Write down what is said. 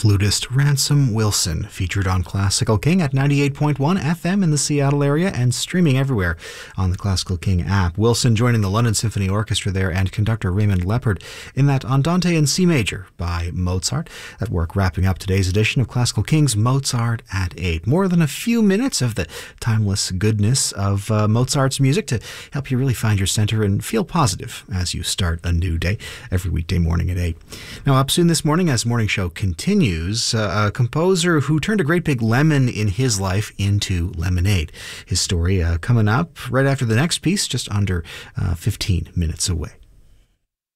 flutist Ransom Wilson, featured on Classical King at 98.1 FM in the Seattle area and streaming everywhere on the Classical King app. Wilson joining the London Symphony Orchestra there and conductor Raymond Leppard in that Andante in C major by Mozart. That work wrapping up today's edition of Classical King's Mozart at 8. More than a few minutes of the timeless goodness of Mozart's music to help you really find your center and feel positive as you start a new day every weekday morning at 8. Now, up soon this morning as Morning Show continues, a composer who turned a great big lemon in his life into lemonade. His story coming up right after the next piece, just under 15 minutes away.